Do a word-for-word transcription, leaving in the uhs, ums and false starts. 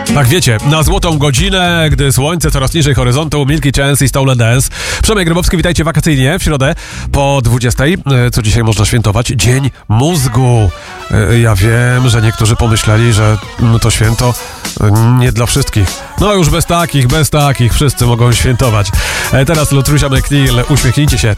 Tak wiecie, na złotą godzinę, gdy słońce coraz niżej horyzontu, Milky Chance i Stolen Dance. Przemek Grabowski, witajcie wakacyjnie w środę po dwudziestej. Co dzisiaj można świętować? Dzień mózgu. Ja wiem, że niektórzy pomyśleli, że to święto nie dla wszystkich. No już bez takich, bez takich, wszyscy mogą świętować. Teraz Lutrusia McNeil, uśmiechnijcie się.